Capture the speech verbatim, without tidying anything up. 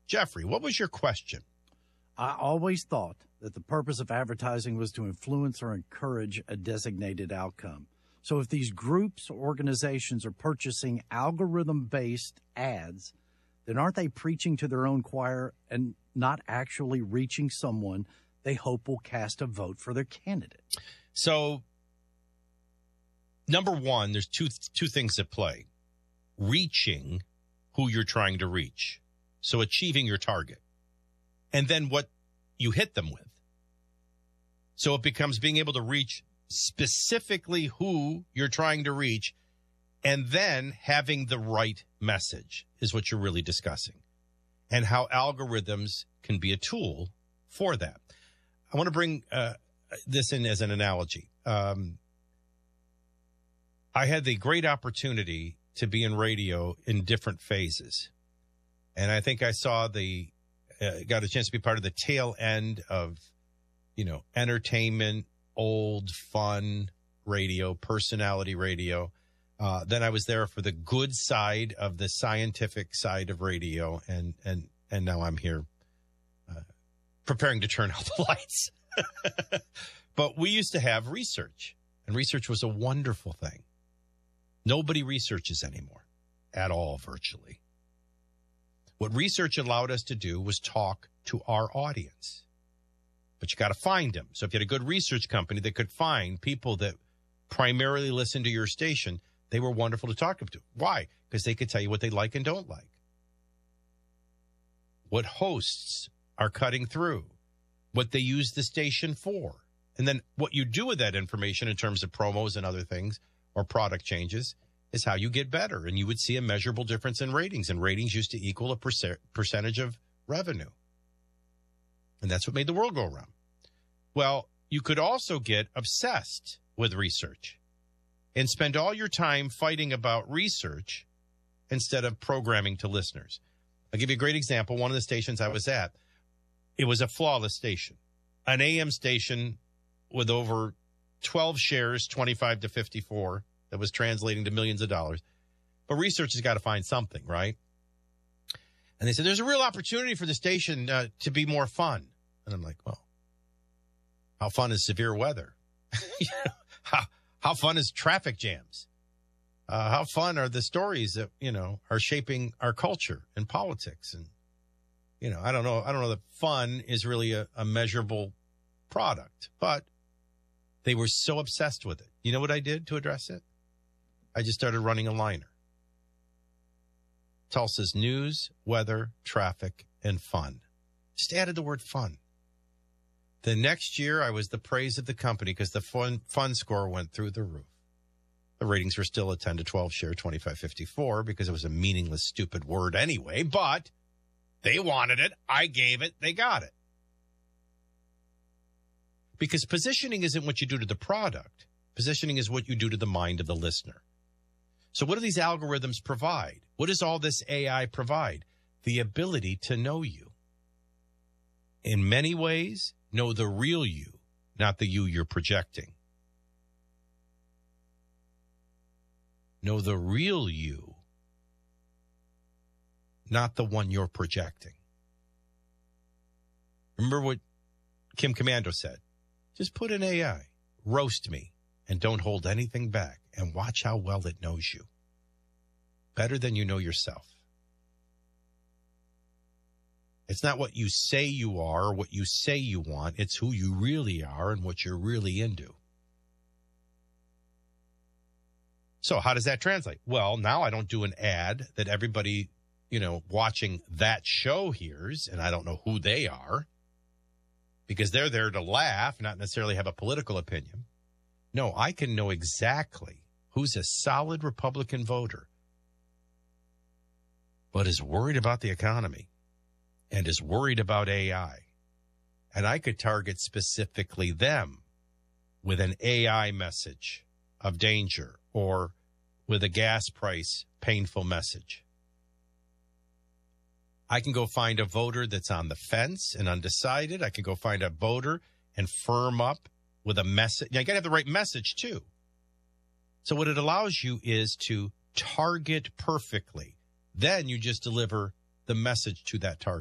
Jeffrey, what was your question? I always thought that the purpose of advertising was to influence or encourage a designated outcome. So if these groups or organizations are purchasing algorithm-based ads, then aren't they preaching to their own choir and not actually reaching someone they hope will cast a vote for their candidate? So, number one, there's two two things at play. Reaching who you're trying to reach. So achieving your target. And then what you hit them with. So it becomes being able to reach specifically who you're trying to reach, and then having the right message is what you're really discussing, and how algorithms can be a tool for that. I want to bring uh, this in as an analogy. Um, I had the great opportunity to be in radio in different phases, and I think I saw the uh, got a chance to be part of the tail end of, you know, entertainment, old, fun radio, personality radio. Uh, then I was there for the good side of the scientific side of radio, and and and now I'm here uh, preparing to turn out the lights. But we used to have research, and research was a wonderful thing. Nobody researches anymore at all, virtually. What research allowed us to do was talk to our audience. But you got to find them. So if you had a good research company that could find people that primarily listen to your station, they were wonderful to talk to. Why? Because they could tell you what they like and don't like. What hosts are cutting through. What they use the station for. And then what you do with that information in terms of promos and other things or product changes is how you get better. And you would see a measurable difference in ratings. And ratings used to equal a perce- percentage of revenue. And that's what made the world go around. Well, you could also get obsessed with research and spend all your time fighting about research instead of programming to listeners. I'll give you a great example. One of the stations I was at, it was a flawless station, an A M station with over twelve shares, twenty-five to fifty-four, that was translating to millions of dollars. But research has got to find something, right? And they said, there's a real opportunity for the station uh, to be more fun. And I'm like, well, how fun is severe weather? you know, how, how fun is traffic jams? Uh, how fun are the stories that, you know, are shaping our culture and politics? And, you know, I don't know. I don't know that fun is really a, a measurable product, but they were so obsessed with it. You know what I did to address it? I just started running a liner. Tulsa's news, weather, traffic, and fun. Just added the word fun. The next year, I was the praise of the company because the fun, fun score went through the roof. The ratings were still a ten to twelve share, twenty-five fifty-four, because it was a meaningless, stupid word anyway, but they wanted it. I gave it. They got it. Because positioning isn't what you do to the product. Positioning is what you do to the mind of the listener. So what do these algorithms provide? What does all this A I provide? The ability to know you. In many ways, know the real you, not the you you're projecting. Know the real you, not the one you're projecting. Remember what Kim Komando said? Just put in A I, roast me, and don't hold anything back, and watch how well it knows you. Better than you know yourself. It's not what you say you are or what you say you want. It's who you really are and what you're really into. So how does that translate? Well, now I don't do an ad that everybody, you know, watching that show hears, and I don't know who they are, because they're there to laugh, not necessarily have a political opinion. No, I can know exactly who's a solid Republican voter, but is worried about the economy and is worried about A I. And I could target specifically them with an A I message of danger or with a gas price painful message. I can go find a voter that's on the fence and undecided. I can go find a voter and firm up with a message. You got to have the right message, too. So what it allows you is to target perfectly. Then you just deliver the message to that target.